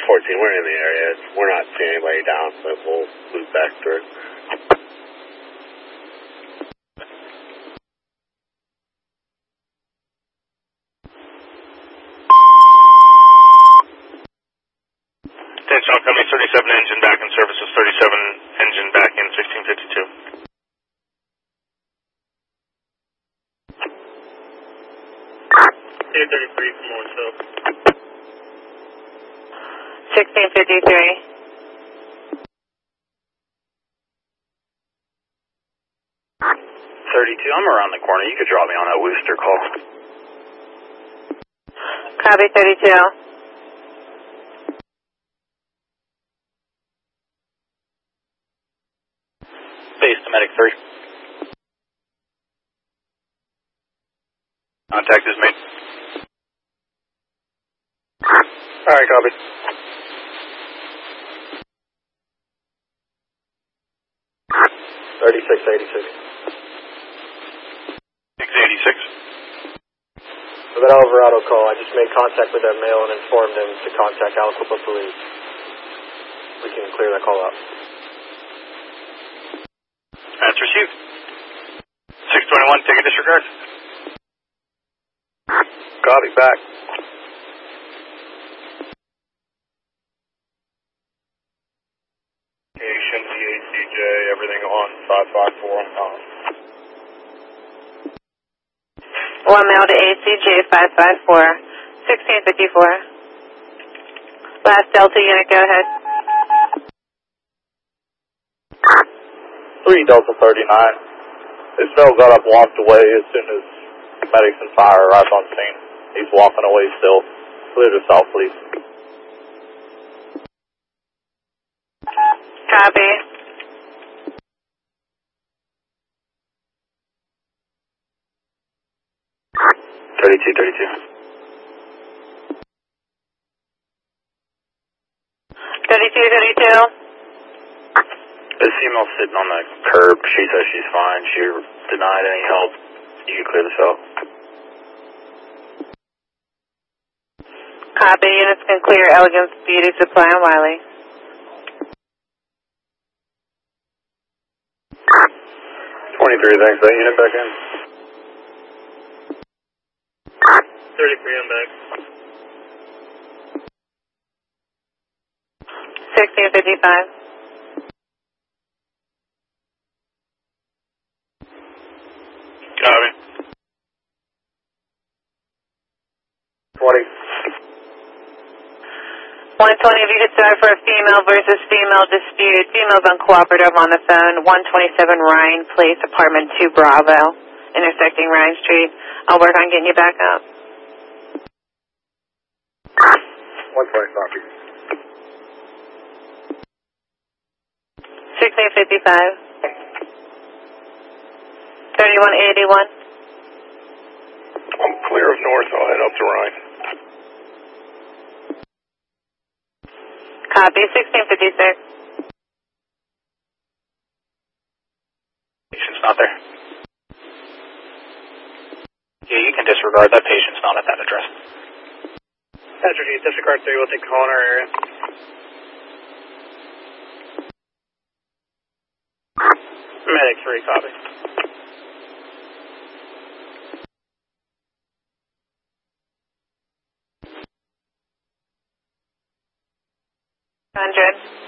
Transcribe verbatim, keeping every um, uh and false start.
fourteen, we're in the area. We're not seeing anybody down, but we'll move back through. Attention, Company thirty-seven engine back in services, thirty-seven engine back in sixteen fifty-two. eight thirty-three from Orange sixteen fifty-three. thirty-two, I'm around the corner. You could drop me on that Wooster call. Copy thirty-two. Base to Medic three. Contact is made. Alright, copy. thirty-six eighty-six. six eighty-six. For that Alvarado call, I just made contact with that male and informed him to contact Aliquippa Police. We can clear that call out. That's received. six twenty-one, take a disregard. Copy, back. Station D A C J, everything on five five four on com. One male to A C J five five four, sixteen fifty-four. Last Delta unit, go ahead. three Delta thirty-nine. This fellow got up and walked away as soon as medics and fire arrived on scene. He's walking away still. Clear to south, please. Copy. thirty-two thirty-two. thirty-two thirty-two. This female sitting on the curb. She says she's fine. She denied any help. You can clear this out. Copy. Units can clear Elegance, Beauty Supply, and Wiley. twenty-three, thanks. That unit back in. thirty-three, I'm back. sixteen fifty-five. Copy. twenty. one twenty, if you could start for a female versus female dispute. Female's uncooperative on the phone. one twenty-seven Ryan Place, apartment two Bravo, intersecting Ryan Street. I'll work on getting you back up. one twenty, copy. sixteen fifty-five. thirty-one eighty-one. I'm clear of north. I'll head up to Ryan. Copy. sixteen fifty-six. Patient's not there. Yeah, you can disregard. That patient's not at that address. Patrick, disregard three, we'll take a call in our area. Medic three, copy. one hundred.